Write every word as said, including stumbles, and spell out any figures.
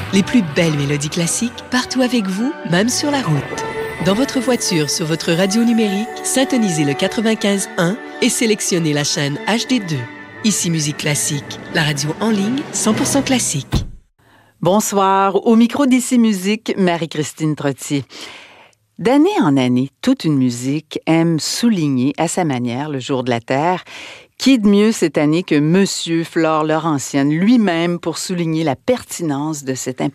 Les plus belles mélodies classiques partout avec vous, même sur la route. Dans votre voiture, sur votre radio numérique, syntonisez le quatre-vingt-quinze un et sélectionnez la chaîne H D deux. Ici Musique Classique, la radio en ligne cent pour cent classique. Bonsoir, au micro d'Ici Musique, Marie-Christine Trottier. D'année en année, toute une musique aime souligner à sa manière le jour de la Terre. Qui de mieux cette année que Monsieur Flore Laurentienne lui-même pour souligner la pertinence de cette